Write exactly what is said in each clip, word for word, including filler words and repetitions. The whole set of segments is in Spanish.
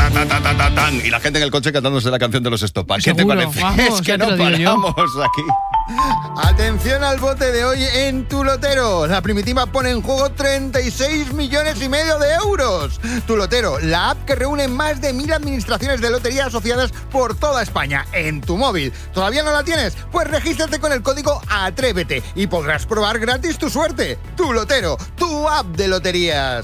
ta, ta, ta, ta, ta, tan. Y la gente en el coche cantándose la canción de los Estopa. ¿Qué te parece? Vamos, es que no paramos aquí. Atención al bote de hoy en Tu Lotero. La Primitiva pone en juego treinta y seis millones y medio de euros. Tu Lotero, la app que reúne más de mil administraciones de lotería asociadas por toda España en tu móvil. ¿Todavía no la tienes? Pues regístrate con el código Atrévete y podrás probar gratis tu suerte. Tu Lotero, tu app de loterías.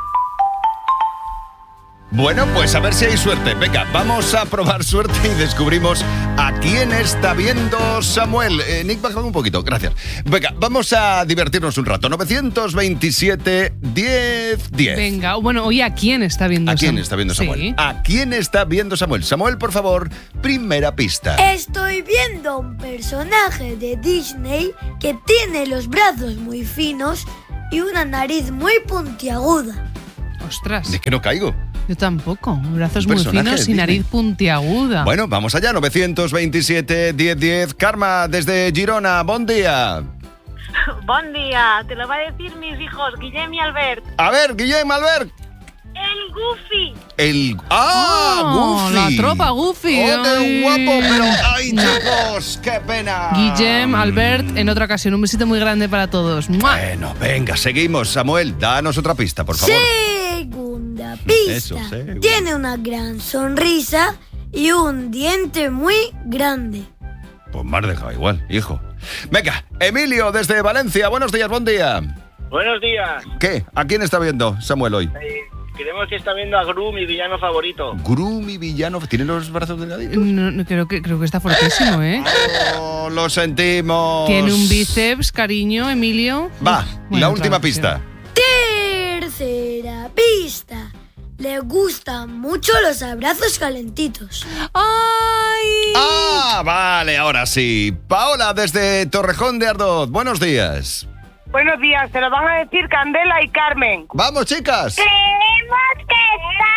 Bueno, pues a ver si hay suerte. Venga, vamos a probar suerte y descubrimos a quién está viendo Samuel. Eh, Nick, baja un poquito, gracias. Venga, vamos a divertirnos un rato. novecientos veintisiete, diez, diez. Venga, bueno, oye, ¿a quién está viendo ¿A Samuel? quién está viendo Samuel? Sí. ¿A quién está viendo Samuel? Samuel, por favor, primera pista. Estoy viendo un personaje de Disney que tiene los brazos muy finos y una nariz muy puntiaguda. Ostras. ¿De qué no caigo? Yo tampoco. Brazos Un muy personaje finos de y nariz Disney. puntiaguda. Bueno, vamos allá. novecientos veintisiete, diez, diez. Karma, desde Girona. Buen día. Buen día, te lo va a decir mis hijos, Guillem y Albert. A ver, Guillem, Albert. El Goofy. El... ¡Ah! Oh, Goofy. la tropa Goofy. ¡Oh, qué Ay. guapo! Pero, ¡ay, No. chicos! ¡Qué pena! Guillem, Albert, en otra ocasión. Un besito muy grande para todos. ¡Mua! Bueno, venga, seguimos. Samuel, danos otra pista, por favor. Segunda pista. Eso, segunda. Tiene una gran sonrisa y un diente muy grande. Pues me has dejado igual, hijo. Venga, Emilio, desde Valencia. Buenos días, buen día. Buenos días. ¿Qué? ¿A quién está viendo Samuel hoy? Eh, creemos que está viendo a Gru, mi villano favorito. Gru, mi villano. ¿Tiene los brazos delgaditos? No, no, creo, que, creo que está fortísimo, ¿eh? Oh, lo sentimos. Tiene un bíceps, cariño, Emilio. Va, Uf, la bueno, última claro, pista. Tercera pista. Le gustan mucho los abrazos calentitos. sí. ¡Ay! Ah, vale, ahora sí. Paola, desde Torrejón de Ardoz. Buenos días. Buenos días, te lo van a decir Candela y Carmen. Vamos, chicas. Creemos que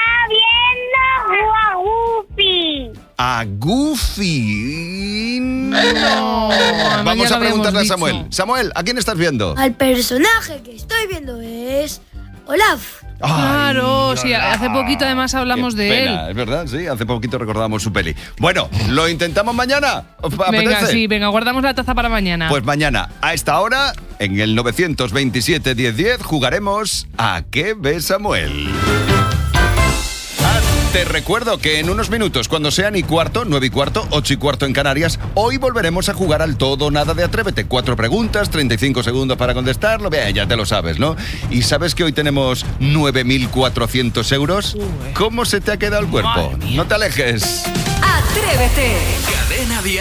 está viendo a Goofy. A Goofy. No. además Vamos ya a lo preguntarle a habíamos Samuel. dicho. Samuel, ¿a quién estás viendo? Al personaje que estoy viendo es Olaf. Claro, Ay, sí, hola. hace poquito además hablamos Qué de pena, él. Es verdad, sí, hace poquito recordábamos su peli. Bueno, ¿lo intentamos mañana? ¿Os Venga, apetece? sí, venga, guardamos la taza para mañana. Pues mañana, a esta hora, en el novecientos veintisiete, diez, diez, jugaremos a ¿Qué ve Samuel? Ah, te recuerdo que en unos minutos, cuando sean y cuarto, nueve y cuarto, ocho y cuarto en Canarias, hoy volveremos a jugar al todo o nada de Atrévete. Cuatro preguntas, treinta y cinco segundos para contestarlo. Bien, ya te lo sabes, ¿no? ¿Y sabes que hoy tenemos nueve mil cuatrocientos euros? Uy. ¿Cómo se te ha quedado el cuerpo? Madre mía. No te alejes. Atrévete. Cadena Dial.